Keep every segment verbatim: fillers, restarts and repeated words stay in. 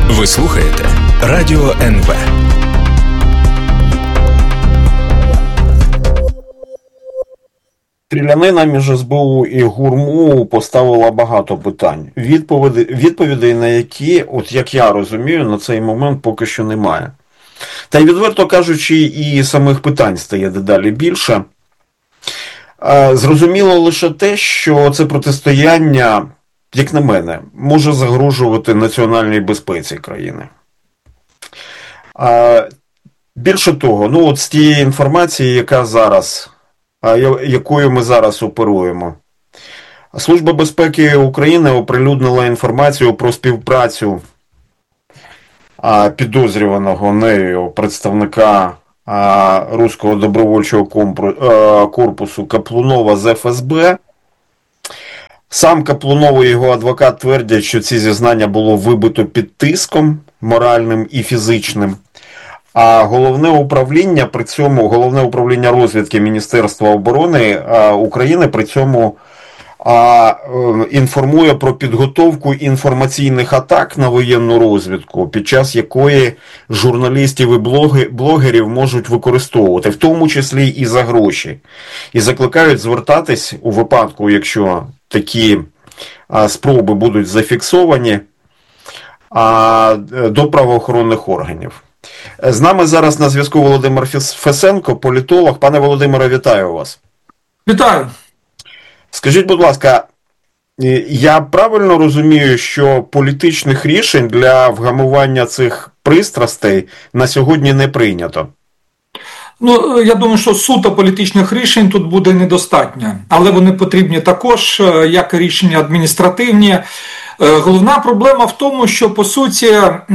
Ви слухаєте Радіо ен ве. Стрілянина між ес бе у і ГУРМУ поставила багато питань, відповіді, відповідей на які, от як я розумію, на цей момент поки що немає. Та й відверто кажучи, і самих питань стає дедалі більше. Зрозуміло лише те, що це протистояння, як на мене, може загрожувати національній безпеці країни. Більше того, ну от з тієї інформації, яка зараз, якою ми зараз оперуємо, Служба безпеки України оприлюднила інформацію про співпрацю підозрюваного нею представника Руського добровольчого корпусу Каплунова з еф ес бе. Сам Каплунов і його адвокат твердять, що ці зізнання було вибито під тиском моральним і фізичним. А головне управління при цьому, головне управління розвідки Міністерства оборони України при цьому а, інформує про підготовку інформаційних атак на воєнну розвідку, під час якої журналістів і блоги, блогерів можуть використовувати, в тому числі і за гроші. І закликають звертатись у випадку, якщо такі а, спроби будуть зафіксовані, а, до правоохоронних органів. З нами зараз на зв'язку Володимир Фесенко, політолог. Пане Володимире, вітаю вас. Вітаю. Скажіть, будь ласка, я правильно розумію, що політичних рішень для вгамування цих пристрастей на сьогодні не прийнято? Ну, я думаю, що суто політичних рішень тут буде недостатньо, але вони потрібні також, як рішення адміністративні. Головна проблема в тому, що, по суті,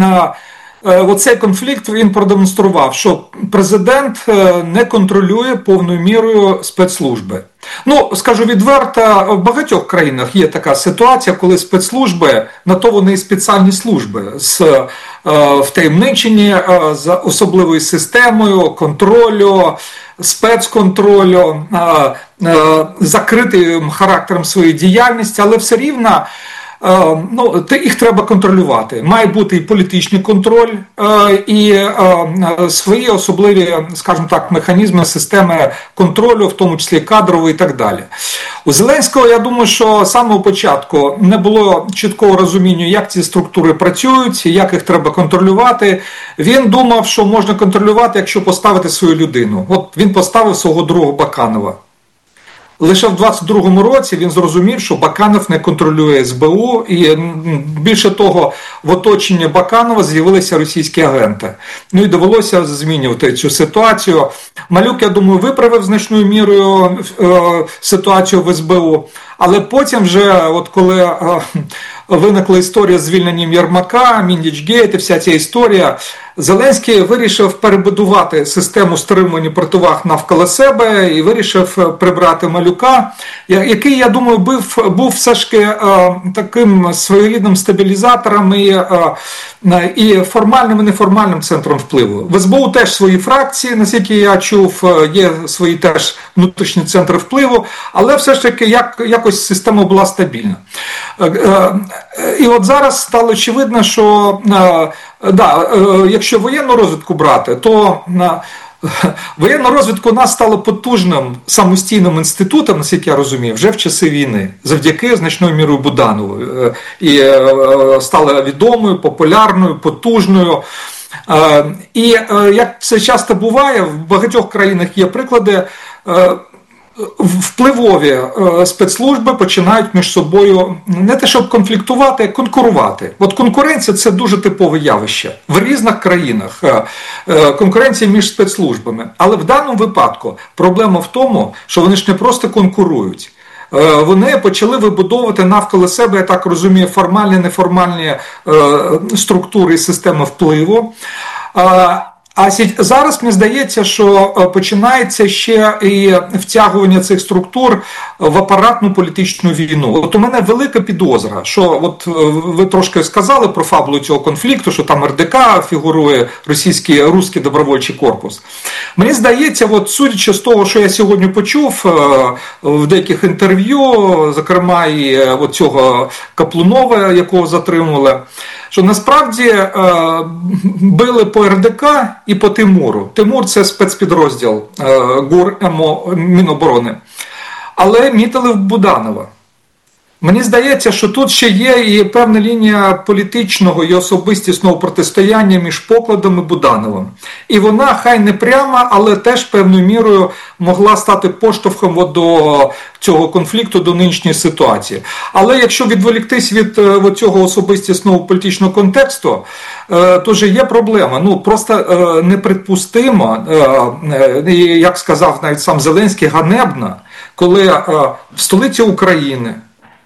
оцей конфлікт він продемонстрував, що президент не контролює повною мірою спецслужби. Ну, скажу відверто, в багатьох країнах є така ситуація, коли спецслужби, на то вони і спеціальні служби, з е, втаємничені, е, з особливою системою контролю, спецконтролю, е, е, закритим характером своєї діяльності, але все рівно ну, їх треба контролювати. Має бути і політичний контроль, і свої особливі, скажімо так, механізми, системи контролю, в тому числі кадровий і так далі. У Зеленського, я думаю, що з самого початку не було чіткого розуміння, як ці структури працюють, як їх треба контролювати. Він думав, що можна контролювати, якщо поставити свою людину. От він поставив свого друга Баканова. Лише в двадцять другому році він зрозумів, що Баканов не контролює ес бе у, і більше того, в оточенні Баканова з'явилися російські агенти. Ну і довелося змінювати цю ситуацію. Малюк, я думаю, виправив значною мірою е, ситуацію в ес бе у, але потім вже, от коли е, виникла історія з звільненням Єрмака, Міндічгейт і вся ця історія, Зеленський вирішив перебудувати систему стримування противаг навколо себе і вирішив прибрати Малюка, який, я думаю, був, був все ж таки е, таким своєрідним стабілізатором і, е, і формальним і неформальним центром впливу. В ес бе у теж свої фракції, наскільки я чув, є свої теж внутрішні центри впливу, але все ж таки як, якось система була стабільна. Е, е, і от зараз стало очевидно, що е, да, якщо воєнну розвідку брати, то на воєнна розвідка у нас стала потужним самостійним інститутом, наскільки я розумію, вже в часи війни, завдяки значною мірою Буданову. І стала відомою, популярною, потужною. І як це часто буває, в багатьох країнах є приклади, впливові спецслужби починають між собою не те, щоб конфліктувати, а конкурувати. От конкуренція – це дуже типове явище. В різних країнах конкуренція між спецслужбами. Але в даному випадку проблема в тому, що вони ж не просто конкурують. Вони почали вибудовувати навколо себе, я так розумію, формальні, неформальні структури і системи впливу. А зараз мені здається, що починається ще і втягування цих структур в апаратну політичну війну. От у мене велика підозра, що от ви трошки сказали про фабулу цього конфлікту, що там РДК фігурує, російський, руський добровольчий корпус. Мені здається, от судячи з того, що я сьогодні почув в деяких інтерв'ю, зокрема і от цього Каплунова, якого затримували, що насправді били по РДК і по Тимуру. Тимур – це спецпідрозділ ГУР Міноборони. Але мітили в Буданова. Мені здається, що тут ще є і певна лінія політичного і особистісного протистояння між Покладом і Будановим. І вона, хай не пряма, але теж певною мірою могла стати поштовхом от до цього конфлікту, до нинішньої ситуації. Але якщо відволіктись від от цього особистісного політичного контексту, то вже є проблема. Ну, просто неприпустимо, як сказав навіть сам Зеленський, ганебно, коли в столиці України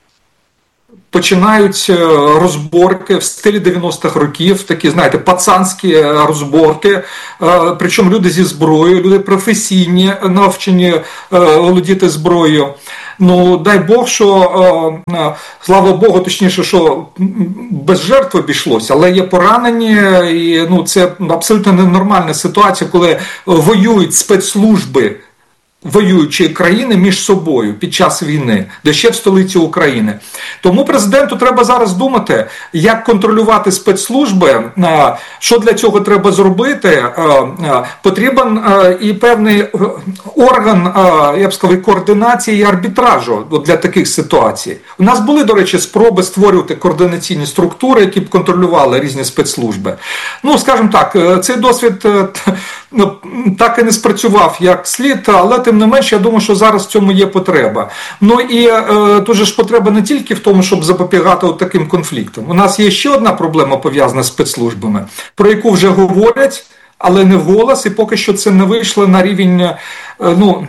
починають розборки в стилі дев'яностих років, такі, знаєте, пацанські розборки, причому люди зі зброєю, люди професійні, навчені володіти зброєю. Ну, дай Бог, що, слава Богу, точніше, що без жертв обійшлося, але є поранені, і ну, це абсолютно ненормальна ситуація, коли воюють спецслужби воюючі країни між собою під час війни, де ще в столиці України. Тому президенту треба зараз думати, як контролювати спецслужби, що для цього треба зробити. Потрібен і певний орган, я б сказав, координації і арбітражу для таких ситуацій. У нас були, до речі, спроби створювати координаційні структури, які б контролювали різні спецслужби. Ну, скажімо так, цей досвід так і не спрацював як слід, але тим не менше, я думаю, що зараз в цьому є потреба. Ну і е, тут же ж потреба не тільки в тому, щоб запобігати от таким конфліктам. У нас є ще одна проблема, пов'язана з спецслужбами, про яку вже говорять, але не вголос, і поки що це не вийшло на рівень, е, ну,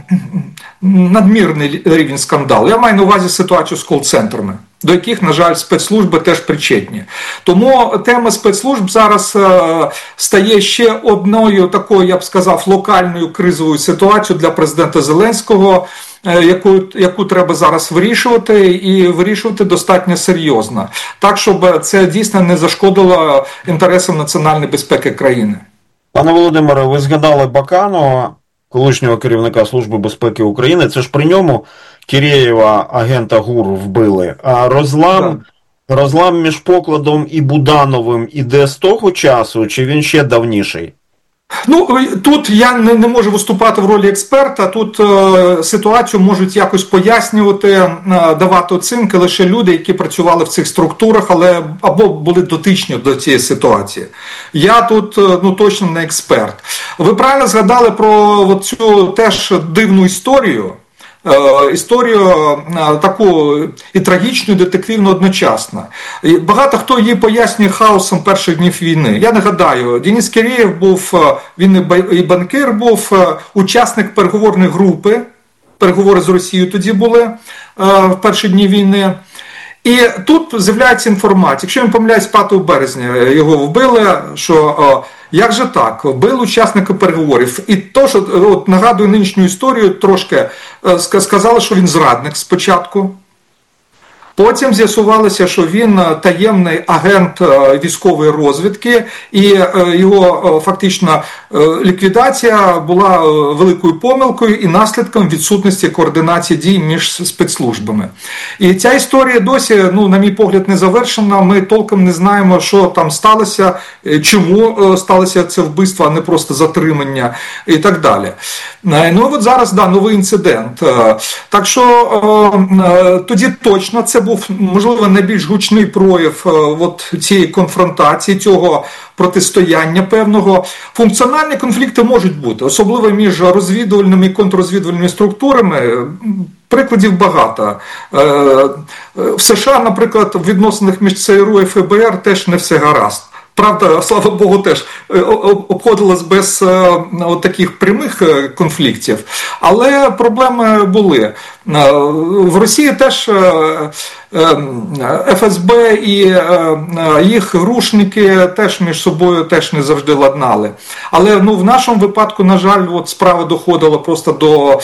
надмірний рівень скандалу. Я маю на увазі ситуацію з кол-центрами, до яких, на жаль, спецслужби теж причетні. Тому тема спецслужб зараз е, стає ще одною такою, я б сказав, локальною кризовою ситуацією для президента Зеленського, е, яку, яку треба зараз вирішувати, і вирішувати достатньо серйозно. Так, щоб це дійсно не зашкодило інтересам національної безпеки країни. Пане Володимире, ви згадали Баканова, колишнього керівника Служби безпеки України. Це ж при ньому Кірєєва, агента ГУР, вбили. А розлам, розлам між Покладом і Будановим іде з того часу, чи він ще давніший? Ну, тут я не, не можу виступати в ролі експерта, тут е, ситуацію можуть якось пояснювати, е, давати оцінки лише люди, які працювали в цих структурах, але або були дотичні до цієї ситуації. Я тут е, ну, точно не експерт. Ви правильно згадали про цю теж дивну історію, е, історію е, таку і трагічну, і детективну одночасно. І багато хто її пояснює хаосом перших днів війни. Я нагадаю, Денис Кірєєв був, він і банкір був, учасник переговорної групи, переговори з Росією тоді були е, в перші дні війни. І тут з'являється інформація, якщо я не помиляюсь, п'ятого березня його вбили, що як же так, вбили учасника переговорів. І то, що от, нагадую нинішню історію, трошки сказали, що він зрадник спочатку. Потім з'ясувалося, що він таємний агент військової розвідки, і його фактично ліквідація була великою помилкою і наслідком відсутності координації дій між спецслужбами. І ця історія досі, ну, на мій погляд, не завершена. Ми толком не знаємо, що там сталося, чому сталося це вбивство, а не просто затримання і так далі. Ну, от зараз, да, новий інцидент. Так що тоді точно це був, можливо, найбільш гучний прояв от цієї конфронтації, цього протистояння певного. Функціональні конфлікти можуть бути, особливо між розвідувальними і контррозвідувальними структурами. Прикладів багато. В США, наприклад, в відносинах між ЦРУ і ФБР теж не все гаразд. правда, слава Богу, теж обходилось без от таких прямих конфліктів, але проблеми були. В Росії теж еф ес бе і їх рушники теж між собою теж не завжди ладнали. Але ну, в нашому випадку, на жаль, от справа доходила просто до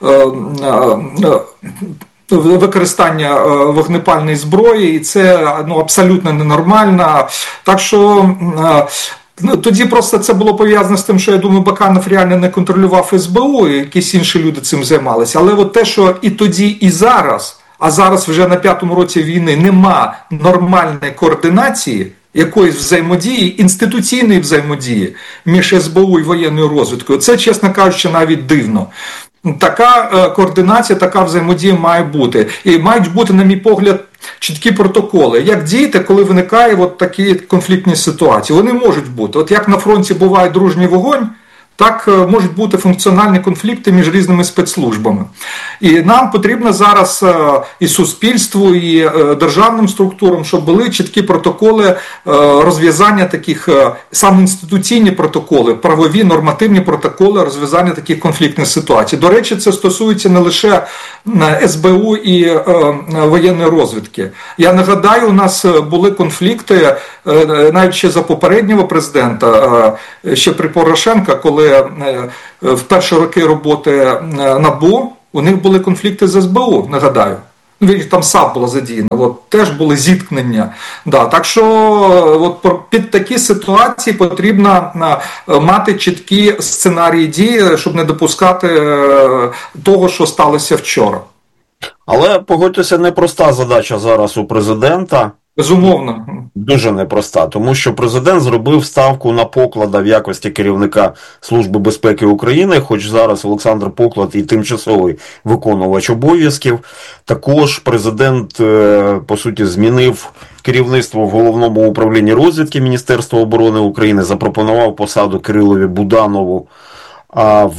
використання вогнепальної зброї, і це ну, абсолютно ненормально. Так що ну, тоді просто це було пов'язано з тим, що, я думаю, Баканов реально не контролював ес бе у, і якісь інші люди цим займалися. Але от те, що і тоді, і зараз, а зараз вже на п'ятому році війни нема нормальної координації, якоїсь взаємодії, інституційної взаємодії між ес бе у і воєнною розвідкою, це, чесно кажучи, навіть дивно. Така координація, така взаємодія має бути. І мають бути, на мій погляд, чіткі протоколи. Як діяти, коли виникає от такі конфліктні ситуації? Вони можуть бути. От як на фронті буває дружній вогонь, так можуть бути функціональні конфлікти між різними спецслужбами. І нам потрібно зараз і суспільству, і державним структурам, щоб були чіткі протоколи розв'язання таких, саме інституційні протоколи, правові, нормативні протоколи розв'язання таких конфліктних ситуацій. До речі, це стосується не лише ес бе у і воєнної розвідки. Я нагадаю, у нас були конфлікти навіть ще за попереднього президента, ще при Порошенка, коли в перші роки роботи НАБУ у них були конфлікти з ес бе у, нагадаю. Там САП було задіяно, от, теж були зіткнення. Да, так що от, під такі ситуації потрібно мати чіткі сценарії дії, щоб не допускати того, що сталося вчора. Але, погодьтеся, непроста задача зараз у президента. Безумовно. Дуже непроста, тому що президент зробив ставку на Поклада в якості керівника Служби безпеки України, хоч зараз Олександр Поклад і тимчасовий виконувач обов'язків. Також президент, по суті, змінив керівництво в Головному управлінні розвідки Міністерства оборони України, запропонував посаду Кирилові Буданову в,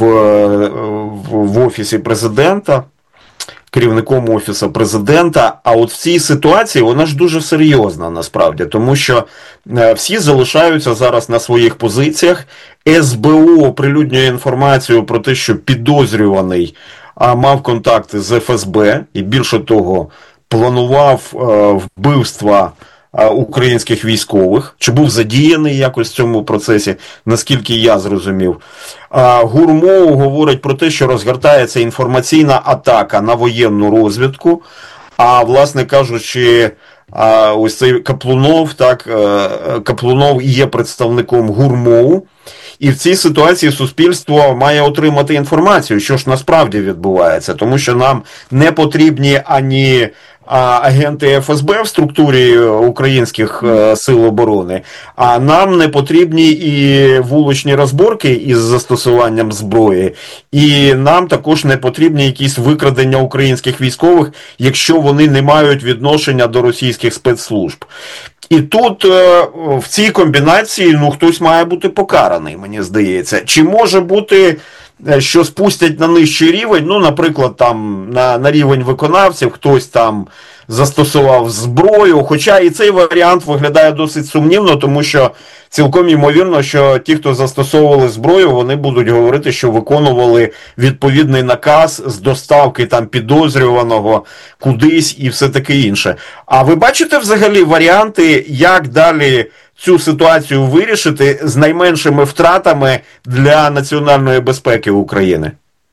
в Офісі президента, керівником Офісу президента, а от в цій ситуації вона ж дуже серйозна насправді, тому що всі залишаються зараз на своїх позиціях. ес бе у оприлюднює інформацію про те, що підозрюваний мав контакти з еф ес бе і, більше того, планував вбивства українських військових, чи був задіяний якось в цьому процесі, наскільки я зрозумів. Гурмов говорить про те, що розгортається інформаційна атака на воєнну розвідку, а, власне кажучи, ось цей Каплунов, так, Каплунов є представником Гурмову, і в цій ситуації суспільство має отримати інформацію, що ж насправді відбувається, тому що нам не потрібні ані агенти еф ес бе в структурі українських сил оборони, а нам не потрібні і вуличні розборки із застосуванням зброї, і нам також не потрібні якісь викрадення українських військових, якщо вони не мають відношення до російських спецслужб. І тут в цій комбінації ну, хтось має бути покараний, мені здається. Чи може бути, що спустять на нижчий рівень, ну, наприклад, там на, на рівень виконавців, хтось там застосував зброю, хоча і цей варіант виглядає досить сумнівно, тому що цілком ймовірно, що ті, хто застосовували зброю, вони будуть говорити, що виконували відповідний наказ з доставки там підозрюваного кудись і все таке інше. А ви бачите взагалі варіанти, як далі цю ситуацію вирішити з найменшими втратами для національної безпеки України?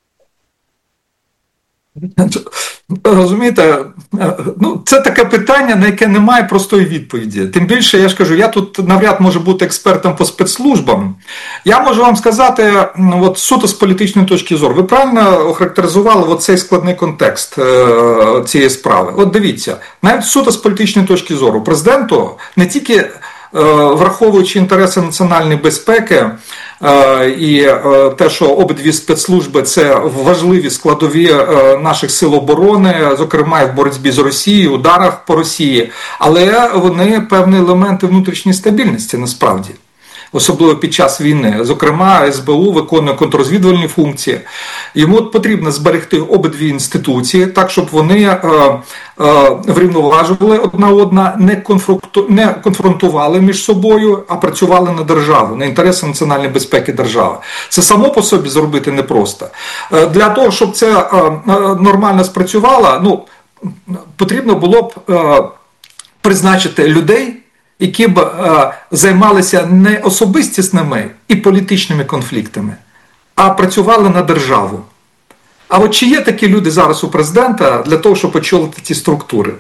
Розумієте, ну, це таке питання, на яке немає простої відповіді. Тим більше, я ж кажу, я тут навряд можу бути експертом по спецслужбам. Я можу вам сказати, от, суто з політичної точки зору. Ви правильно охарактеризували от цей складний контекст е- цієї справи. От дивіться, навіть суто з політичної точки зору, президенту не тільки враховуючи інтереси національної безпеки і те, що обидві спецслужби – це важливі складові наших сил оборони, зокрема і в боротьбі з Росією, ударах по Росії, але вони певні елементи внутрішньої стабільності насправді. особливо під час війни. Зокрема, ес бе у виконує контррозвідувальні функції. Йому потрібно зберегти обидві інституції, так, щоб вони е, е, врівноважували одна одна, не, конфронту, не конфронтували між собою, а працювали на державу, на інтереси національної безпеки держави. Це само по собі зробити непросто. Е, для того, щоб це е, нормально спрацювало, ну, потрібно було б е, призначити людей, які б е, займалися не особистісними і політичними конфліктами, а працювали на державу. А от чи є такі люди зараз у президента для того, щоб очолити ці структури?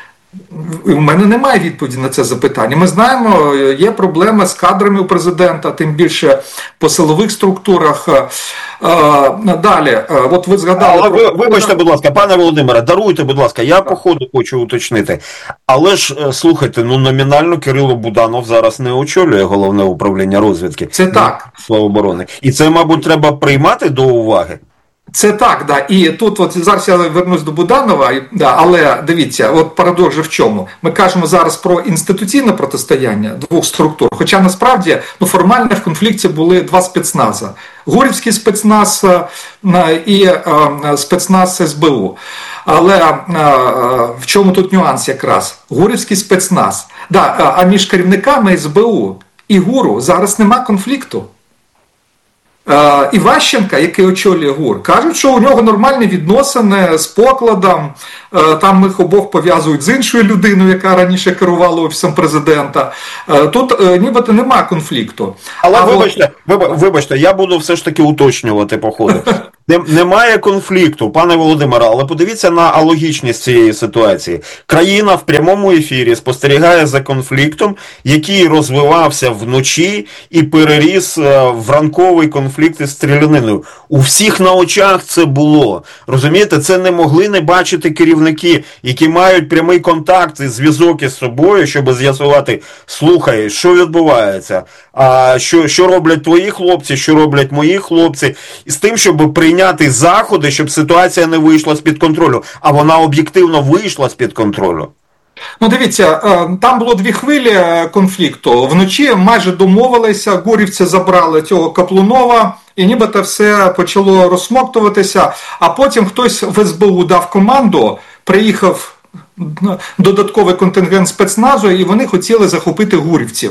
У мене немає відповіді на це запитання. Ми знаємо, є проблеми з кадрами у президента, тим більше по силових структурах. Далі, от ви згадали... Але про... ви, вибачте, будь ласка, пане Володимире, даруйте, будь ласка, я по ходу хочу уточнити. Але ж, слухайте, ну номінально Кирило Буданов зараз не очолює головне управління розвідки. Це так. Міністерства оборони. І це, мабуть, треба приймати до уваги. Це так, да. І тут от зараз я вернусь до Буданова, да, але дивіться, от парадокс же в чому. Ми кажемо зараз про інституційне протистояння двох структур, хоча насправді ну, формально в конфлікті були два спецнази. Гурівський спецназ і спецназ ес бе у. Але в чому тут нюанс якраз? Гурівський спецназ. Да, а між керівниками ес бе у і ГУРу зараз нема конфлікту. Іващенка, який очолює ГУР, кажуть, що у нього нормальні відносини з Покладом, там їх обох пов'язують з іншою людиною, яка раніше керувала Офісом Президента. Тут нібито немає конфлікту. Але а вибачте, от... вибачте, я буду все ж таки уточнювати по ходу. Немає конфлікту, пане Володимире, але подивіться на алогічність цієї ситуації. Країна в прямому ефірі спостерігає за конфліктом, який розвивався вночі і переріс в ранковий конфлікт із стріляниною. У всіх на очах це було. Розумієте, це не могли не бачити керівники, які мають прямий контакт і зв'язок із собою, щоб з'ясувати, слухай, що відбувається, а що, що роблять твої хлопці, що роблять мої хлопці, і з тим, щоб прийняти прийняти заходи, щоб ситуація не вийшла з-під контролю. А вона об'єктивно вийшла з-під контролю. Ну, дивіться, там було дві хвилі конфлікту. Вночі майже домовилися, гурівці забрали цього Каплунова, і нібито все почало розсмоктуватися, а потім хтось в ес бе у дав команду, приїхав додатковий контингент спецназу, і вони хотіли захопити гурівців.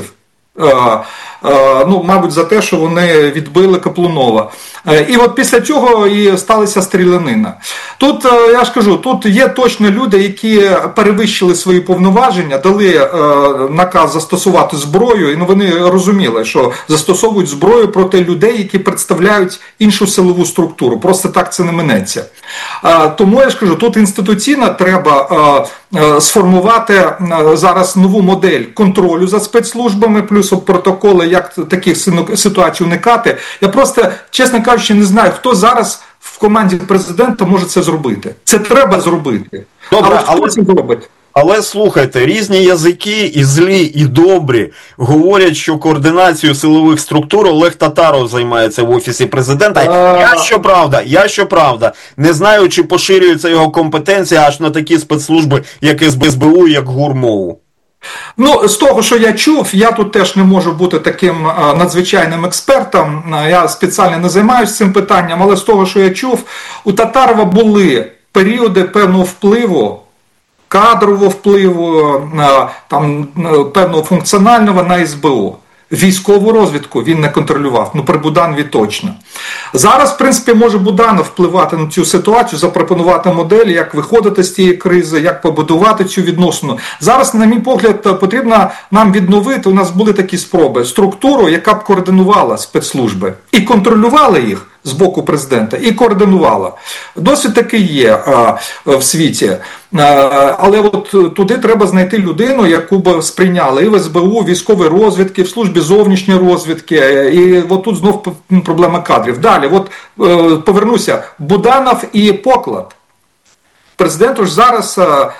Ну, мабуть, за те, що вони відбили Каплунова. І от після цього і сталася стрілянина. Тут, я ж кажу, тут є точно люди, які перевищили свої повноваження, дали наказ застосувати зброю, і ну, вони розуміли, що застосовують зброю проти людей, які представляють іншу силову структуру. Просто так це не минеться. Тому, я ж кажу, тут інституційно треба сформувати зараз нову модель контролю за спецслужбами, плюс протоколи, як таких ситуацій уникати. Я просто, чесно кажучи, не знаю, хто зараз в команді президента може це зробити. Це треба зробити. Добре, але хто це зробить? Але слухайте, різні язики, і злі, і добрі, говорять, що координацією силових структур Олег Татаров займається в Офісі Президента. А... Я, щоправда, я, щоправда, не знаю, чи поширюється його компетенція аж на такі спецслужби, як ес бе у, як ГУР-МОУ. Ну, з того, що я чув, я тут теж не можу бути таким а, надзвичайним експертом, я спеціально не займаюся цим питанням, але з того, що я чув, у Татарова були періоди певного впливу, кадрового впливу, там, певного функціонального на ес бе у. Військову розвідку він не контролював, ну при Буданові точно. Зараз, в принципі, може Буданов впливати на цю ситуацію, запропонувати модель, як виходити з цієї кризи, як побудувати цю відносину. Зараз, на мій погляд, потрібно нам відновити, у нас були такі спроби, структуру, яка б координувала спецслужби і контролювала їх з боку президента, і координувала. Досвід такий є а, в світі. А, але от туди треба знайти людину, яку б сприйняли і в ес бе у, військової розвідки, в службі зовнішньої розвідки. І от тут знов проблема кадрів. Далі, от повернуся, Буданов і Поклад. Президенту ж зараз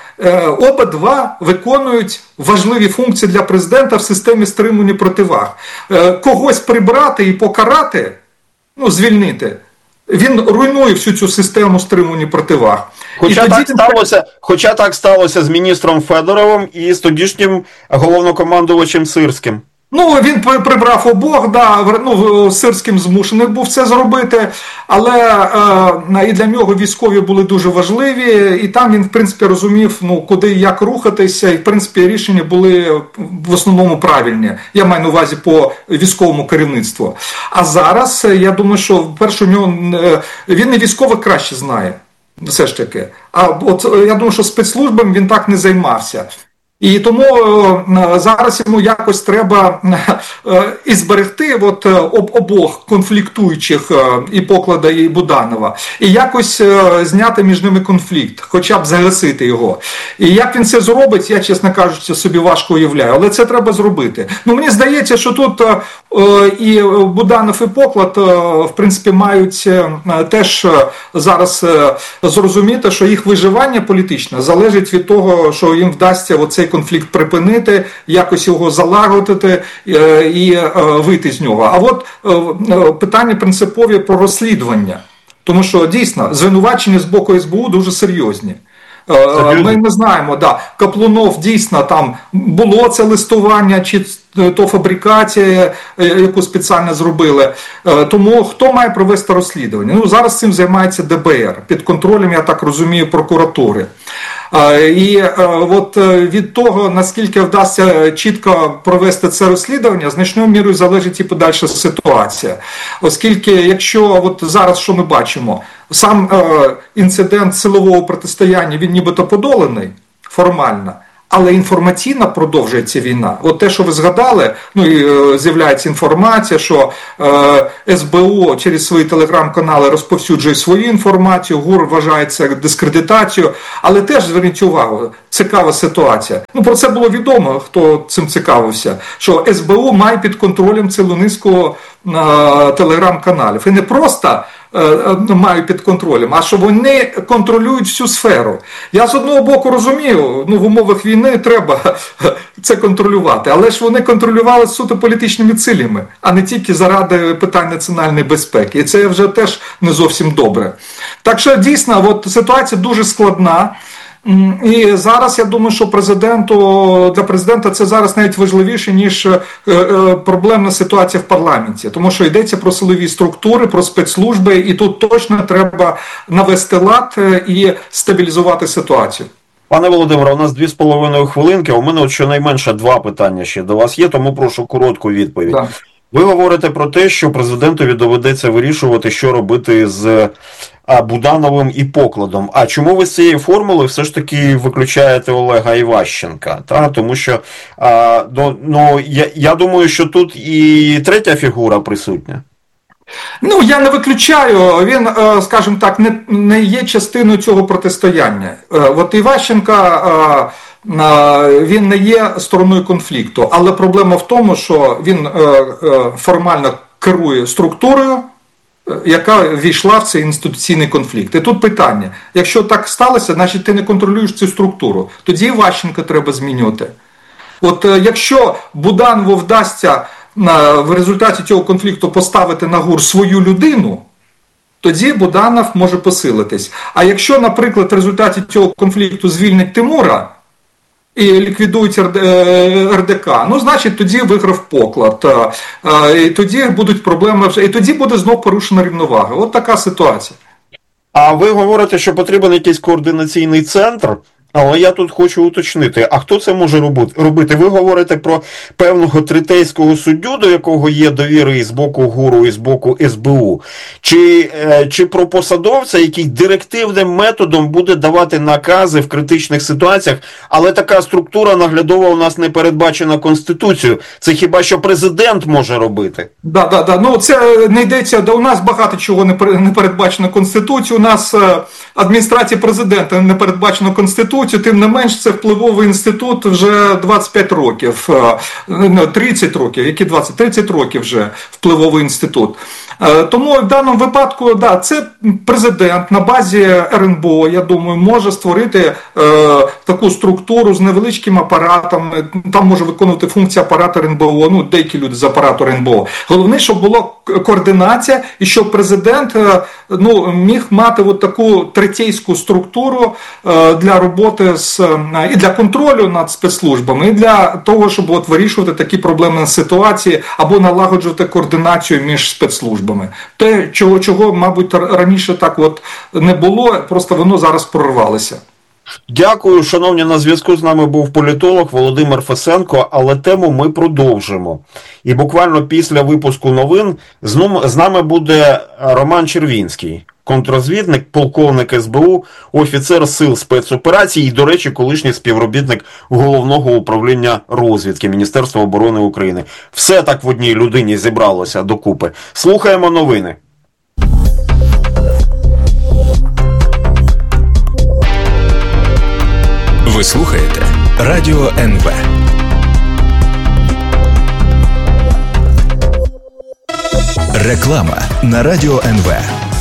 обидва виконують важливі функції для президента в системі стримування противаг. Когось прибрати і покарати, ну, звільнити, він руйнує всю цю систему стримування противаг. Хоча, і так тоді... сталося, хоча так сталося з міністром Федоровим і з тодішнім головнокомандувачем Сирським. Ну, він прибрав обох, да, ну, Сирським змушений був це зробити, але е, і для нього військові були дуже важливі, і там він, в принципі, розумів, ну, куди і як рухатися, і, в принципі, рішення були в основному правильні. Я маю на увазі по військовому керівництву. А зараз, я думаю, що, вперше, у нього, він і військових краще знає, все ж таки. А от я думаю, що спецслужбами він так не займався. І тому е, зараз йому якось треба е, і зберегти от, об, обох конфліктуючих е, і Поклада, і Буданова, і якось е, зняти між ними конфлікт, хоча б загасити його. І як він це зробить, я, чесно кажучи, собі важко уявляю, але це треба зробити. Ну, мені здається, що тут е, і Буданов, і Поклад, е, в принципі, мають е, теж зараз е, зрозуміти, що їх виживання політичне залежить від того, що їм вдасться оцей конфлікт припинити, якось його залагодити і вийти з нього. А от питання принципові про розслідування. Тому що, дійсно, звинувачення з боку ес бе у дуже серйозні. Ми не знаємо, да, Каплунов дійсно там було це листування, чи то фабрикація, яку спеціально зробили. Тому хто має провести розслідування? Ну, зараз цим займається де бе ер, під контролем, я так розумію, прокуратури. І от від того, наскільки вдасться чітко провести це розслідування, значною мірою залежить і подальша ситуація. Оскільки, якщо от зараз, що ми бачимо, сам е, інцидент силового протистояння, він нібито подолений формально, але інформаційно продовжується війна. От те, що ви згадали, ну і е, з'являється інформація, що е, ес бе у через свої телеграм-канали розповсюджує свою інформацію, ГУР вважає це дискредитацією, але теж, зверніть увагу, цікава ситуація. Ну, про це було відомо, хто цим цікавився, що ес бе у має під контролем цілу низку е, телеграм-каналів. І не просто мають під контролем, а що вони контролюють всю сферу. Я з одного боку розумію, ну в умовах війни треба це контролювати, але ж вони контролювали суто політичними цілями, а не тільки заради питань національної безпеки. І це вже теж не зовсім добре. Так що дійсно, от ситуація дуже складна. І зараз я думаю, що президенту, для президента це зараз навіть важливіше, ніж проблемна ситуація в парламенті. Тому що йдеться про силові структури, про спецслужби, і тут точно треба навести лад і стабілізувати ситуацію. Пане Володимире, у нас дві з половиною хвилинки, а у мене от щонайменше два питання ще до вас є, тому прошу коротку відповідь. Так. Ви говорите про те, що президентові доведеться вирішувати, що робити з Будановим і Покладом. А чому ви з цієї формули все ж таки виключаєте Олега Іващенка? Та? Тому що, а, до, ну, я, я думаю, що тут і третя фігура присутня. Ну, я не виключаю, він, скажімо так, не, не є частиною цього протистояння. От Іващенка, він не є стороною конфлікту, але проблема в тому, що він формально керує структурою, яка ввійшла в цей інституційний конфлікт. І тут питання, якщо так сталося, значить ти не контролюєш цю структуру, тоді Іващенка треба змінювати. От якщо Буданову вдасться в результаті цього конфлікту поставити на ГУР свою людину, тоді Буданов може посилитись. А якщо, наприклад, в результаті цього конфлікту звільнять Тимура і ліквідують ер де ка, ну, значить, тоді виграв Поклад. І тоді будуть проблеми, і тоді буде знов порушена рівновага. От така ситуація. А ви говорите, що потрібен якийсь координаційний центр, але я тут хочу уточнити, а хто це може робити? Ви говорите про певного третейського суддю, до якого є довіри і з боку ГУРу, і з боку ес бе у? Чи, чи про посадовця, який директивним методом буде давати накази в критичних ситуаціях, але така структура наглядова у нас не передбачена Конституцією. Це хіба що президент може робити? Да, да, да. Ну, це не йдеться, да, у нас багато чого не передбачено Конституцією, у нас адміністрація президента не передбачено Конституцією, тим не менш, це впливовий інститут вже двадцять п'ять років, тридцять років, які двадцять, тридцять років вже впливовий інститут. Тому в даному випадку, да, це президент на базі ер ен бе о, я думаю, може створити е, таку структуру з невеличким апаратом, там може виконувати функцію апарату ер ен бе о, ну, деякі люди з апарату ер ен бе о. Головне, щоб була координація і щоб президент е, ну, міг мати от таку третейську структуру е, для роботи з, е, і для контролю над спецслужбами, і для того, щоб от вирішувати такі проблемні ситуації або налагоджувати координацію між спецслужбами. Те, чого, чого, мабуть, раніше так от не було, просто воно зараз прорвалося. Дякую, шановні, на зв'язку з нами був політолог Володимир Фесенко, але тему ми продовжимо. І буквально після випуску новин з нами буде Роман Червінський, контррозвідник, полковник ес бе у, офіцер сил спецоперацій і, до речі, колишній співробітник Головного управління розвідки Міністерства оборони України. Все так в одній людині зібралося докупи. Слухаємо новини. Ви слухаєте Радіо ен ве. Реклама на Радіо ен ве.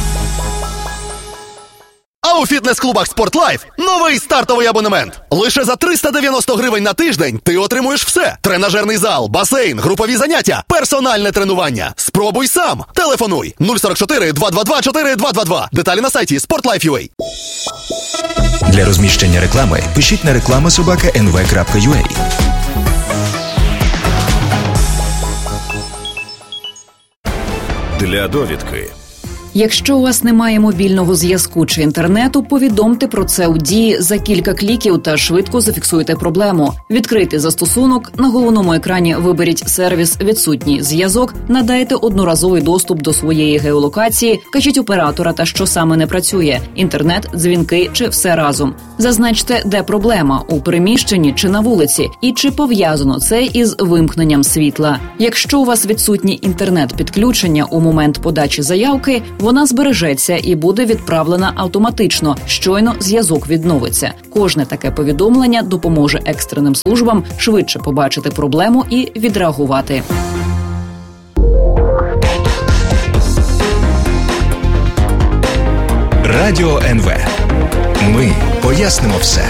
А у фітнес-клубах «Спортлайф» новий стартовий абонемент. Лише за триста дев'яносто гривень на тиждень ти отримуєш все. Тренажерний зал, басейн, групові заняття, персональне тренування. Спробуй сам. Телефонуй нуль сорок чотири два два два чотири два два два. Деталі на сайті спортлайф крапка ю а. Для розміщення реклами пишіть на реклама собака ен ве крапка ю а. Для довідки. Якщо у вас немає мобільного зв'язку чи інтернету, повідомте про це у Дії за кілька кліків та швидко зафіксуйте проблему. Відкрийте застосунок, на головному екрані виберіть сервіс «Відсутній зв'язок», надайте одноразовий доступ до своєї геолокації, вкажіть оператора та що саме не працює – інтернет, дзвінки чи все разом. Зазначте, де проблема – у приміщенні чи на вулиці, і чи пов'язано це із вимкненням світла. Якщо у вас відсутній інтернет-підключення у момент подачі заявки, вона збережеться і буде відправлена автоматично, щойно зв'язок відновиться. Кожне таке повідомлення допоможе екстреним службам швидше побачити проблему і відреагувати. Радіо ен ве. Ми пояснимо все.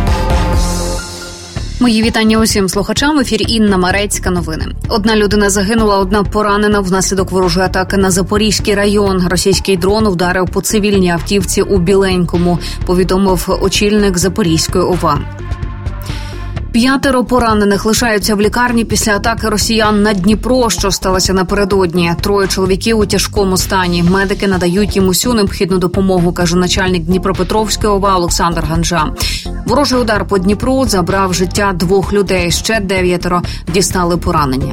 Мої вітання усім слухачам. В ефірі Інна Марецька. Новини. Одна людина загинула, одна поранена внаслідок ворожої атаки на Запорізький район. Російський дрон вдарив по цивільній автівці у Біленькому, повідомив очільник Запорізької о ва. П'ятеро поранених лишаються в лікарні після атаки росіян на Дніпро, що сталося напередодні. Троє чоловіків у тяжкому стані. Медики надають їм усю необхідну допомогу, каже начальник Дніпропетровської о ва Олександр Ганжа. Ворожий удар по Дніпру забрав життя двох людей, ще дев'ятеро дістали поранення.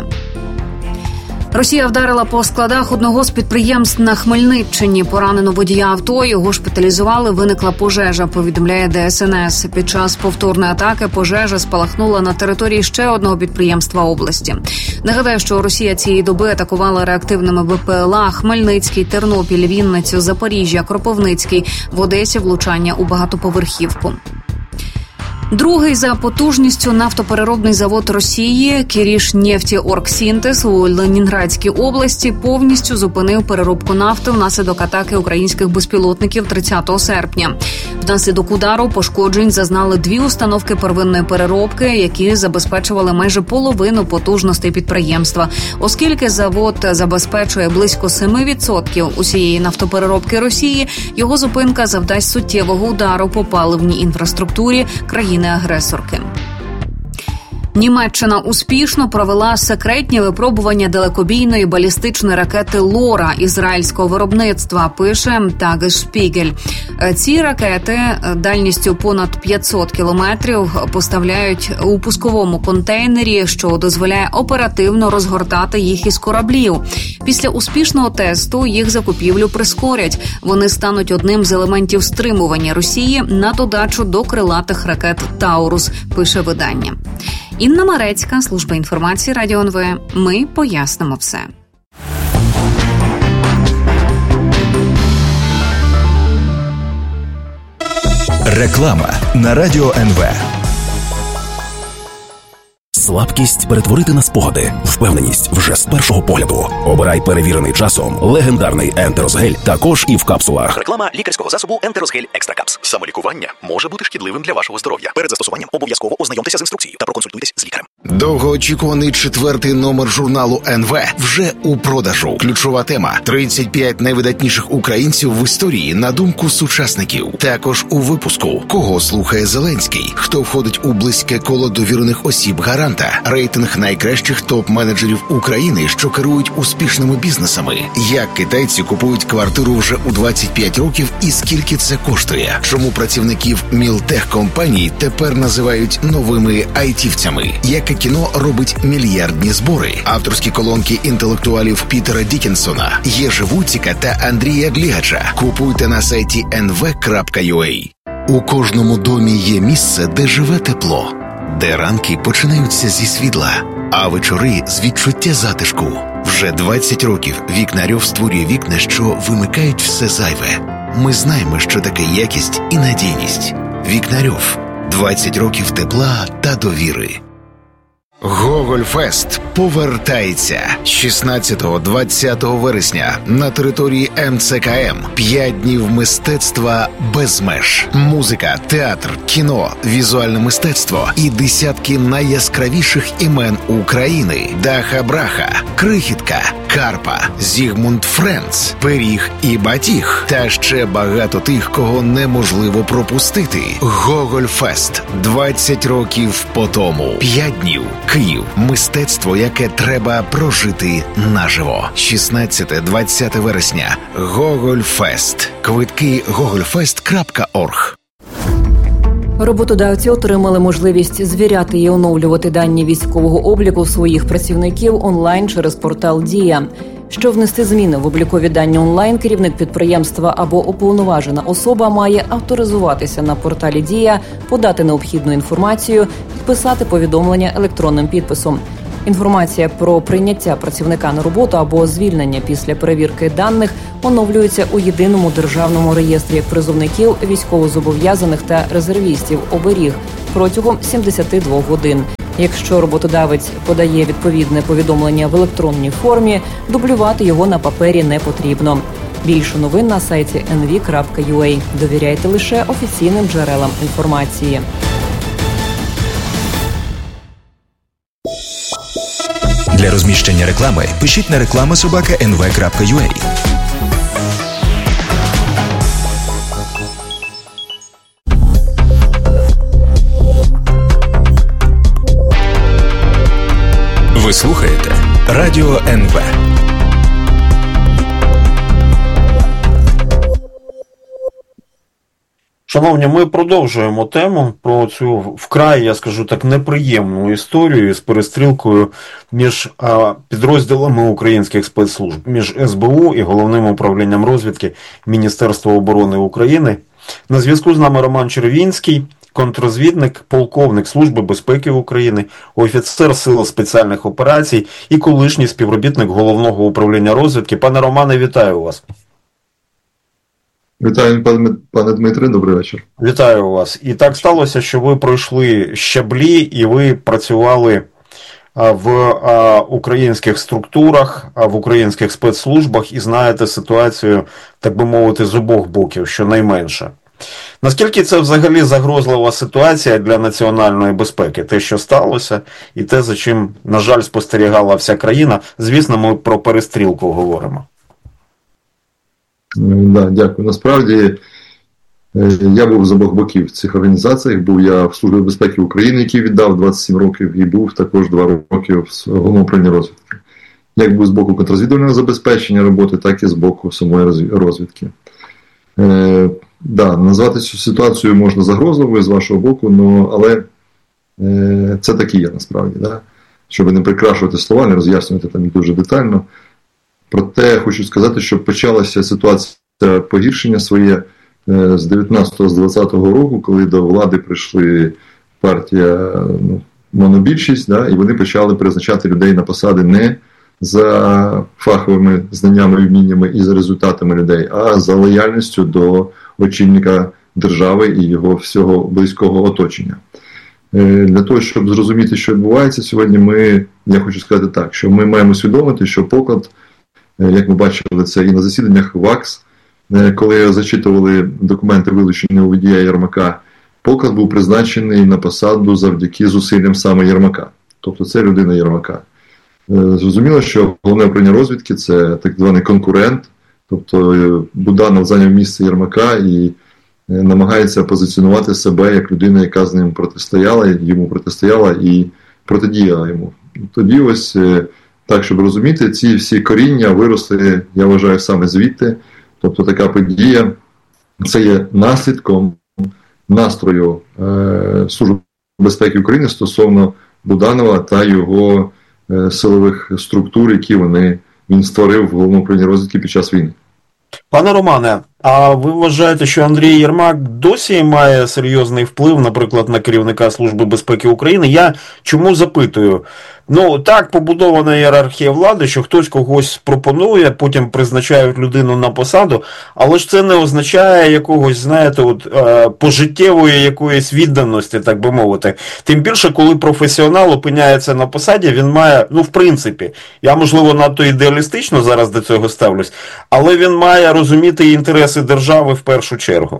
Росія вдарила по складах одного з підприємств на Хмельниччині. Поранено водія авто, його шпиталізували, виникла пожежа, повідомляє де ес ен ес. Під час повторної атаки пожежа спалахнула на території ще одного підприємства області. Нагадаю, що Росія цієї доби атакувала реактивними бе пе ел а Хмельницький, Тернопіль, Вінницю, Запоріжжя, Кропивницький, в Одесі влучання у багатоповерхівку. Другий за потужністю нафтопереробний завод Росії «Кірішнефтеоргсінтез» у Ленінградській області повністю зупинив переробку нафти внаслідок атаки українських безпілотників тридцятого серпня. Внаслідок удару пошкоджень зазнали дві установки первинної переробки, які забезпечували майже половину потужностей підприємства. Оскільки завод забезпечує близько семи відсотків усієї нафтопереробки Росії, його зупинка завдасть суттєвого удару по паливній інфраструктурі країни-агресорки. Німеччина успішно провела секретні випробування далекобійної балістичної ракети «Лора» ізраїльського виробництва, пише Tagesspiegel. Ці ракети дальністю понад п'ятсот кілометрів поставляють у пусковому контейнері, що дозволяє оперативно розгортати їх із кораблів. Після успішного тесту їх закупівлю прискорять. Вони стануть одним з елементів стримування Росії на додачу до крилатих ракет «Таурус», пише видання. Інна Марецька, служба інформації Радіо ен ве. Ми пояснимо все. Реклама на Радіо ен ве. Слабкість перетворити на спогади. Впевненість вже з першого погляду. Обирай перевірений часом легендарний Ентерозгель, також і в капсулах. Реклама лікарського засобу Ентерозгель Екстра Капс. Самолікування може бути шкідливим для вашого здоров'я. Перед застосуванням обов'язково ознайомтеся з інструкцією та проконсультуйтесь з лікарем. Довгоочікуваний четвертий номер журналу ен ве вже у продажу. Ключова тема – тридцять п'ять найвидатніших українців в історії на думку сучасників. Також у випуску «Кого слухає Зеленський?», хто входить у близьке коло довірених осіб гаранта, рейтинг найкращих топ-менеджерів України, що керують успішними бізнесами, як китайці купують квартиру вже у двадцять п'ять років і скільки це коштує, чому працівників мілтех-компаній тепер називають новими айтівцями, яке кіно робить мільярдні збори, авторські колонки інтелектуалів Пітера Діккенсона, Єжи Вуціка та Андрія Длігача. Купуйте на сайті ен ве крапка ю а. У кожному домі є місце, де живе тепло, де ранки починаються зі світла, а вечори з відчуття затишку. Вже двадцять років Вікнарьов створює вікна, що вимикають все зайве. Ми знаємо, що таке якість і надійність. Вікнарьов. двадцять років тепла та довіри. Гогольфест повертається шістнадцятого-двадцятого вересня на території ем це ка ем. П'ять днів мистецтва без меж. Музика, театр, кіно, візуальне мистецтво і десятки найяскравіших імен України. Даха Браха, Крихітка, Карпа, Зігмунд Френц, Пиріг і Батіг. Та ще багато тих, кого неможливо пропустити. Гогольфест. двадцять років по тому. П'ять днів. Київ. Мистецтво, яке треба прожити наживо. шістнадцяте-двадцяте вересня. Гогольфест. Квитки гогольфест крапка орг. Роботодавці отримали можливість звіряти і оновлювати дані військового обліку своїх працівників онлайн через портал «Дія». Щоб внести зміни в облікові дані онлайн, керівник підприємства або уповноважена особа має авторизуватися на порталі «Дія», подати необхідну інформацію, підписати повідомлення електронним підписом. Інформація про прийняття працівника на роботу або звільнення після перевірки даних оновлюється у єдиному державному реєстрі призовників, військовозобов'язаних та резервістів оберіг протягом сімдесят два годин. Якщо роботодавець подає відповідне повідомлення в електронній формі, дублювати його на папері не потрібно. Більше новин на сайті ен ві крапка ю а. Довіряйте лише офіційним джерелам інформації. Для розміщення реклами пишіть на реклама собака ен ве крапка ю а. Ви слухаєте Радіо ен ве. Шановні, ми продовжуємо тему про цю вкрай, я скажу так, неприємну історію з перестрілкою між а, підрозділами українських спецслужб, між ес бе у і Головним управлінням розвідки Міністерства оборони України. На зв'язку з нами Роман Червінський, контррозвідник, полковник Служби безпеки України, офіцер Сил спеціальних операцій і колишній співробітник Головного управління розвідки. Пане Романе, вітаю вас. Вітаю, пане, пане Дмитре, добрий вечір. Вітаю вас. І так сталося, що ви пройшли щаблі і ви працювали в українських структурах, в українських спецслужбах і знаєте ситуацію, так би мовити, з обох боків, щонайменше. Наскільки це взагалі загрозлива ситуація для національної безпеки? Те, що сталося, і те, за чим, на жаль, спостерігала вся країна. Звісно, ми про перестрілку говоримо. Да, дякую. Насправді, я був з обох боків в цих організаціях. Був я в Службі безпеки України, який віддав двадцять сім років, і був також два роки в Головному управлінні розвідки. Як був з боку контррозвідувального забезпечення роботи, так і з боку самої розвідки. Е, да, назвати цю ситуацію можна загрозливою з вашого боку, но, але е, це такі є насправді. Да? Щоб не прикрашувати слова, не роз'яснювати там дуже детально. Проте хочу сказати, що почалася ситуація погіршення своє е, з дев'ятнадцятого, з двадцятого року, коли до влади прийшли партія ну, монобільшість, да, і вони почали призначати людей на посади не за фаховими знаннями і вміннями і за результатами людей, а за лояльністю до очільника держави і його всього близького оточення. Для того, щоб зрозуміти, що відбувається сьогодні, ми, я хочу сказати так, що ми маємо усвідомити, що поклад, як ми бачили це і на засіданнях ВАКС, коли зачитували документи вилучення у водія Єрмака, поклад був призначений на посаду завдяки зусиллям саме Єрмака. Тобто це людина Єрмака. Зрозуміло, що головне управління розвідки – це так званий конкурент, тобто Буданов зайняв місце Єрмака і намагається позиціонувати себе як людина, яка з ним протистояла, йому протистояла і протидіяла йому. Тоді ось, так, щоб розуміти, ці всі коріння виросли, я вважаю, саме звідти. Тобто така подія, це є наслідком настрою е, Служби безпеки України стосовно Буданова та його е, силових структур, які вони, він створив в Головному управлінні розвідки під час війни. Пане Романе, а ви вважаєте, що Андрій Єрмак досі має серйозний вплив, наприклад, на керівника Служби безпеки України? Я чому запитую? Ну, так побудована ієрархія влади, що хтось когось пропонує, потім призначають людину на посаду, але ж це не означає якогось, знаєте, от, е, пожиттєвої якоїсь відданості, так би мовити. Тим більше, коли професіонал опиняється на посаді, він має, ну, в принципі, я, можливо, надто ідеалістично зараз до цього ставлюсь, але він має розуміти інтереси держави в першу чергу.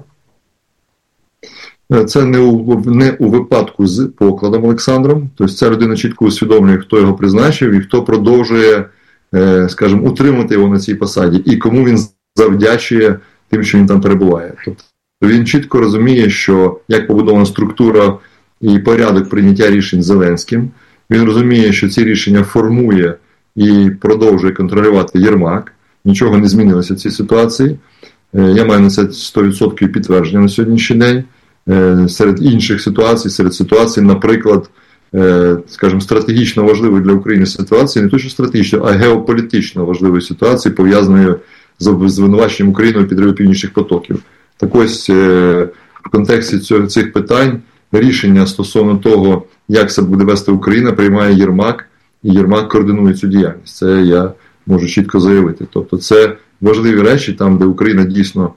Це не у, не у випадку з покладом Олександром. Тобто ця людина чітко усвідомлює, хто його призначив і хто продовжує, скажімо, утримати його на цій посаді. І кому він завдячує тим, що він там перебуває. Тобто він чітко розуміє, що як побудована структура і порядок прийняття рішень Зеленським. Він розуміє, що ці рішення формує і продовжує контролювати Єрмак. Нічого не змінилося в цій ситуації. Я маю на це сто відсотків підтвердження на сьогоднішній день. Серед інших ситуацій, серед ситуацій, наприклад, скажімо, стратегічно важливої для України ситуації, не то що стратегічно, а геополітично важливої ситуації, пов'язаної з звинуваченням України у підриві північних потоків. Так ось, в контексті цього, цих питань рішення стосовно того, як себе буде вести Україна, приймає Єрмак, і Єрмак координує цю діяльність. Це я можу чітко заявити. Тобто це важливі речі, там, де Україна дійсно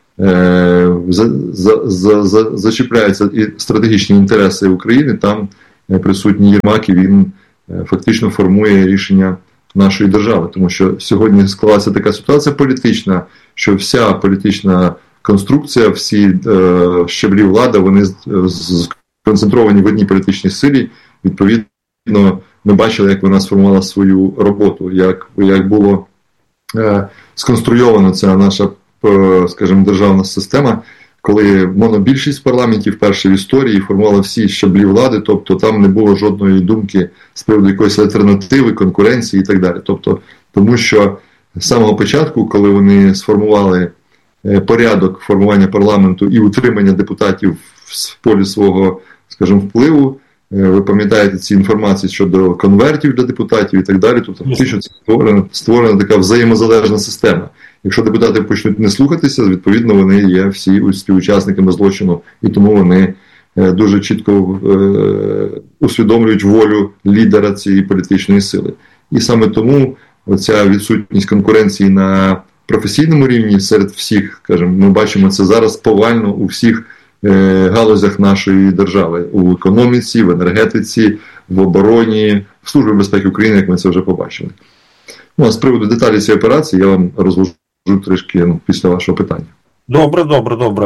е, за, за, за, за, зачіпляються і стратегічні інтереси України, там е, присутній Єрмак, і він е, фактично формує рішення нашої держави. Тому що сьогодні склалася така ситуація політична, що вся політична конструкція, всі е, щаблі влади, вони сконцентровані в одній політичній силі. Відповідно, ми бачили, як вона сформувала свою роботу, як, як було е, сконструйована ця наша, е, скажімо, державна система, коли монобільшість в парламенті вперше в історії формувала всі щаблі влади, тобто там не було жодної думки з приводу якоїсь альтернативи, конкуренції і так далі. Тобто, тому що з самого початку, коли вони сформували порядок формування парламенту і утримання депутатів в полі свого, скажімо, впливу, ви пам'ятаєте ці інформації щодо конвертів для депутатів і так далі, тобто фактично це створена, створена така взаємозалежна система. Якщо депутати почнуть не слухатися, відповідно вони є всі співучасниками злочину, і тому вони дуже чітко е, усвідомлюють волю лідера цієї політичної сили. І саме тому оця відсутність конкуренції на професійному рівні серед всіх, скажімо, ми бачимо це зараз повально у всіх е, галузях нашої держави. У економіці, в енергетиці, в обороні, в Службі безпеки України, як ми це вже побачили. Ну, а з приводу деталі цієї операції я вам розложу трішки ну, після вашого питання. Добре, добре, добре.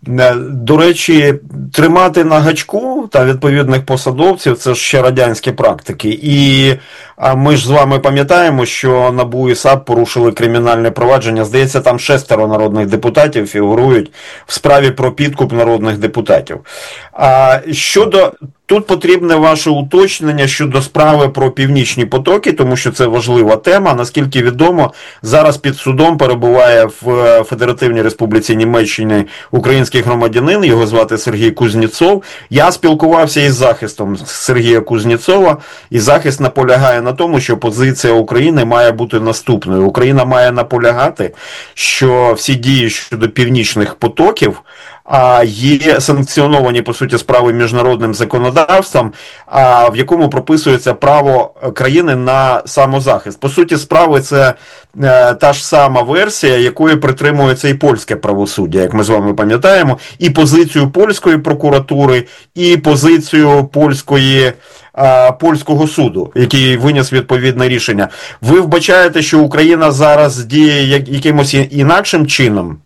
До речі, тримати на гачку та відповідних посадовців – це ж ще радянські практики. І ми ж з вами пам'ятаємо, що НАБУ і САП порушили кримінальне провадження. Здається, там шестеро народних депутатів фігурують в справі про підкуп народних депутатів. А щодо... Тут потрібне ваше уточнення щодо справи про Північні потоки, тому що це важлива тема. Наскільки відомо, зараз під судом перебуває в Федеративній Республіці Німеччини український громадянин, його звати Сергій Кузнєцов. Я спілкувався із захистом Сергія Кузнєцова, і захист наполягає на тому, що позиція України має бути наступною. Україна має наполягати, що всі дії щодо Північних потоків а, є санкціоновані, по суті, справи міжнародним законодавством, а, в якому прописується право країни на самозахист. По суті, справи це е, та ж сама версія, якої притримується і польське правосуддя, як ми з вами пам'ятаємо, і позицію польської прокуратури, і позицію польської, е, польського суду, який виніс відповідне рішення. Ви вбачаєте, що Україна зараз діє як, якимось інакшим чином?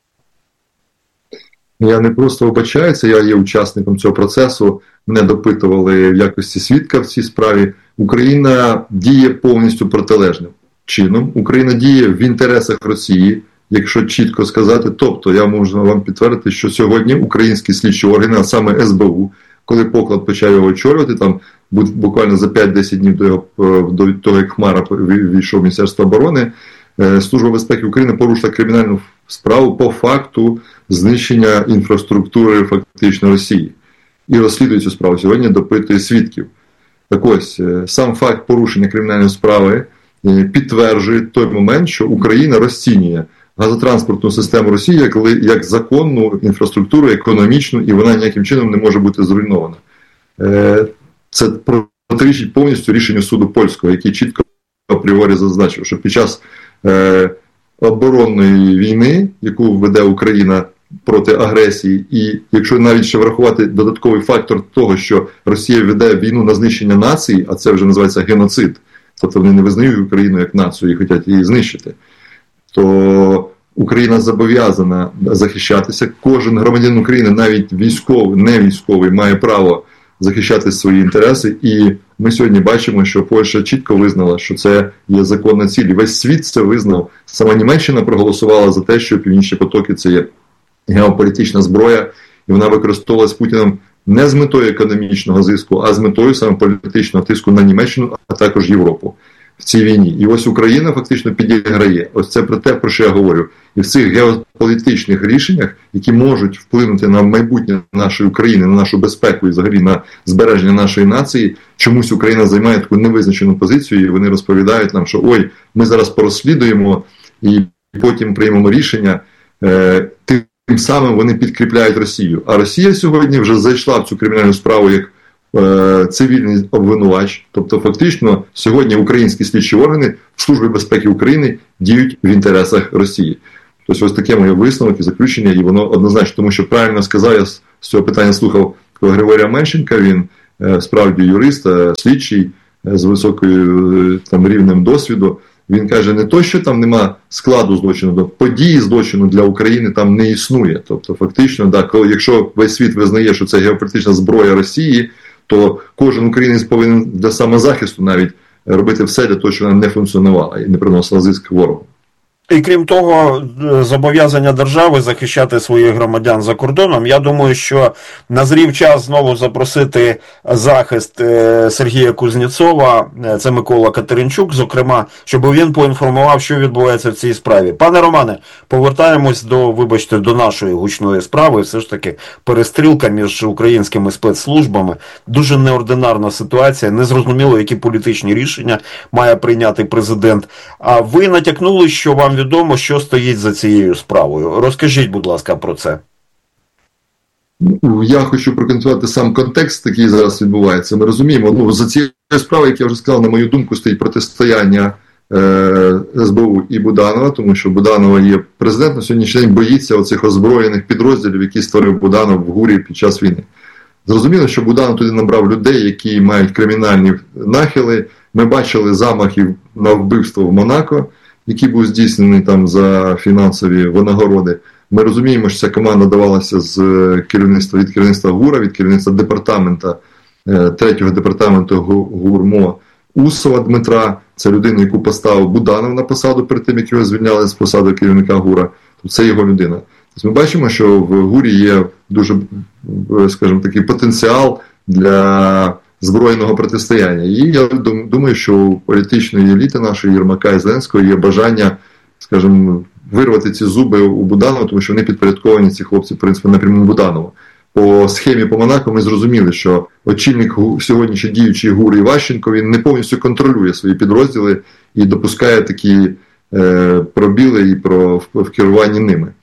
Я не просто вбачаюся, я є учасником цього процесу. Мене допитували в якості свідка в цій справі. Україна діє повністю протилежним чином. Україна діє в інтересах Росії, якщо чітко сказати. Тобто, я можу вам підтвердити, що сьогодні українські слідчі органи, а саме ес бе у, коли Поклад почав його очолювати, там буквально за п'ять-десять днів до, його, до того, як Хмара війшов в Міністерство оборони, Служба безпеки України порушила кримінальну справу по факту знищення інфраструктури фактично Росії. І розслідує цю справу. Сьогодні допитує свідків. Так ось, сам факт порушення кримінальної справи підтверджує той момент, що Україна розцінює газотранспортну систему Росії як, як законну інфраструктуру, економічну, і вона ніяким чином не може бути зруйнована. Це протирічить повністю рішенню суду польського, який чітко апріорі зазначив, що під час е, оборонної війни, яку веде Україна проти агресії, і якщо навіть ще врахувати додатковий фактор того, що Росія веде війну на знищення нації, а це вже називається геноцид, тобто вони не визнають Україну як націю і хочуть її знищити, то Україна зобов'язана захищатися. Кожен громадянин України, навіть військовий, не військовий, має право захищати свої інтереси, і ми сьогодні бачимо, що Польща чітко визнала, що це є законна ціль. І весь світ це визнав. Сама Німеччина проголосувала за те, що Північні потоки – це є геополітична зброя, і вона використовувалась Путіним не з метою економічного зиску, а з метою саме політичного тиску на Німеччину, а також Європу в цій війні. І ось Україна фактично підіграє. Ось це про те, про що я говорю. І в цих геополітичних рішеннях, які можуть вплинути на майбутнє нашої України, на нашу безпеку і взагалі на збереження нашої нації, чомусь Україна займає таку невизначену позицію, і вони розповідають нам, що ой, ми зараз порозслідуємо і потім приймемо рішення. Е, тим самим вони підкріпляють Росію. А Росія сьогодні вже зайшла в цю кримінальну справу як цивільний обвинувач. Тобто фактично сьогодні українські слідчі органи в Службі безпеки України діють в інтересах Росії. Тобто ось таке моє висновок і заключення, і воно однозначно, тому що правильно сказав, я з цього питання слухав Григорія Менщенка, він справді юрист, слідчий з високою там рівнем досвіду. Він каже, не то, що там нема складу злочину, події злочину для України там не існує. Тобто фактично, да, коли, якщо весь світ визнає, що це геополітична зброя Росії, то кожен українець повинен для самозахисту навіть робити все для того, щоб вона не функціонувала і не приносила зиск ворогу. І крім того, зобов'язання держави захищати своїх громадян за кордоном, я думаю, що назрів час знову запросити захист Сергія Кузнєцова, це Микола Катеринчук, зокрема, щоб він поінформував, що відбувається в цій справі. Пане Романе, повертаємось до, вибачте, до нашої гучної справи, все ж таки перестрілка між українськими спецслужбами, дуже неординарна ситуація, незрозуміло, які політичні рішення має прийняти президент. А ви натякнули, що вам відомо, що стоїть за цією справою. Розкажіть, будь ласка, про це. Я хочу прокоментувати сам контекст, який зараз відбувається. Ми розуміємо, ну, за цією справою, як я вже сказав, на мою думку, стоїть протистояння е, ес бе у і Буданова, тому що Буданова є президент, на сьогоднішній день боїться оцих озброєних підрозділів, які створив Буданов в ГУРі під час війни. Зрозуміло, що Буданов туди набрав людей, які мають кримінальні нахили. Ми бачили замахи на вбивство в Монако, який був здійснений там за фінансові винагороди. Ми розуміємо, що ця команда давалася з керівництва, від керівництва ГУРа, від керівництва департамента, третього департаменту ГУРМО Усова Дмитра. Це людина, яку поставив Буданов на посаду перед тим, як його звільняли з посади керівника ГУРа. Це його людина. Тобто ми бачимо, що в ГУРі є дуже, скажімо, такий потенціал для збройного протистояння. І я думаю, що у політичної еліти нашої, Єрмака і Зеленського, є бажання, скажімо, вирвати ці зуби у Буданова, тому що вони підпорядковані, ці хлопці, в принципі, напряму Буданову. По схемі по Монако ми зрозуміли, що очільник сьогодні ще діючий ГУР Іващенко, він не повністю контролює свої підрозділи і допускає такі е, пробіли і про, в, в керуванні ними.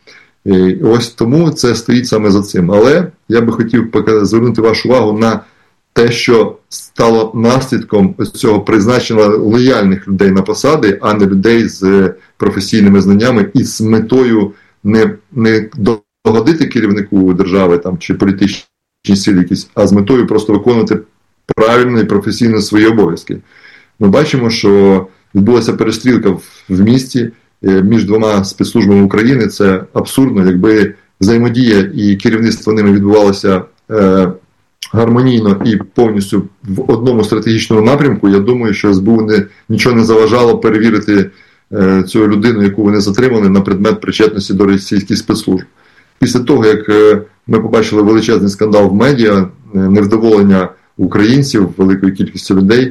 І ось тому це стоїть саме за цим. Але я би хотів звернути вашу увагу на те, що стало наслідком цього призначення лояльних людей на посади, а не людей з професійними знаннями і з метою не, не догодити керівнику держави там, чи політичній силі якісь, а з метою просто виконувати правильно і професійно свої обов'язки. Ми бачимо, що відбулася перестрілка в, в місті між двома спецслужбами України. Це абсурдно, якби взаємодія і керівництво ними відбувалося е, гармонійно і повністю в одному стратегічному напрямку. Я думаю, що ес бе у не, нічого не заважало перевірити е, цю людину, яку вони затримали, на предмет причетності до російських спецслужб. Після того, як е, ми побачили величезний скандал в медіа, е, невдоволення українців, великої кількості людей,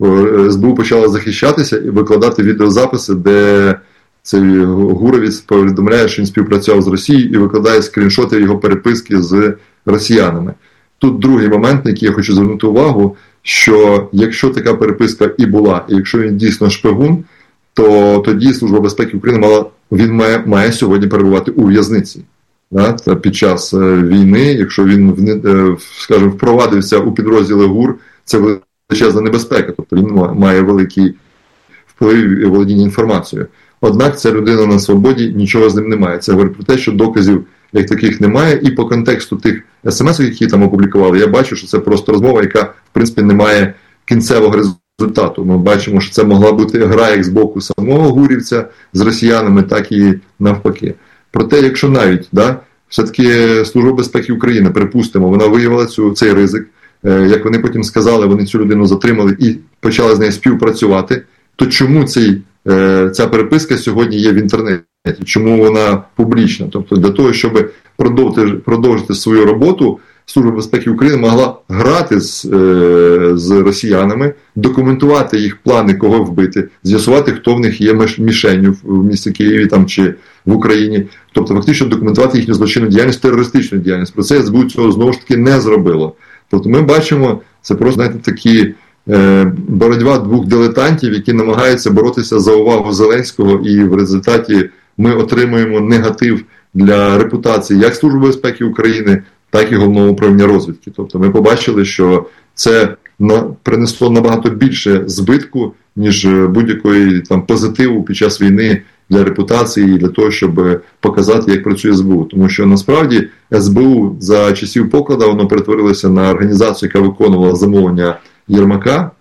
ес бе у почала захищатися і викладати відеозаписи, де цей гуровець повідомляє, що він співпрацював з Росією і викладає скріншоти його переписки з росіянами. Тут другий момент, на який я хочу звернути увагу, що якщо така переписка і була, і якщо він дійсно шпигун, то тоді Служба безпеки України мала, він має, має сьогодні перебувати у в'язниці. Да? Під час війни, якщо він, скажімо, впровадився у підрозділи ГУР, це величезна небезпека, тобто він має великий вплив і володіння інформацією. Однак ця людина на свободі, нічого з ним немає. Це говорить про те, що доказів як таких немає, і по контексту тих смс, які там опублікували, я бачу, що це просто розмова, яка, в принципі, не має кінцевого результату. Ми бачимо, що це могла бути гра як з боку самого гурівця з росіянами, так і навпаки. Проте, якщо навіть, да, все-таки Служба безпеки України, припустимо, вона виявила цю, цей ризик, як вони потім сказали, вони цю людину затримали і почали з нею співпрацювати, то чому цей, ця переписка сьогодні є в інтернеті? Чому вона публічна? Тобто для того, щоб продовжити, продовжити свою роботу, Служба безпеки України могла грати з, з росіянами, документувати їх плани, кого вбити, з'ясувати, хто в них є мішенью в місті Києві там, чи в Україні. Тобто фактично документувати їхню злочинну діяльність, терористичну діяльність. Про це ес бе у цього знову ж таки не зробило. Тобто ми бачимо, це просто, знаєте, такі е, боротьба двох дилетантів, які намагаються боротися за увагу Зеленського, і в результаті ми отримуємо негатив для репутації як Служби безпеки України, так і Головного управління розвідки. Тобто ми побачили, що це на, принесло набагато більше збитку, ніж будь-якої там позитиву під час війни для репутації і для того, щоб показати, як працює ес бе у. Тому що насправді ес бе у за часів Поклада воно перетворилося на організацію, яка виконувала замовлення Єрмака,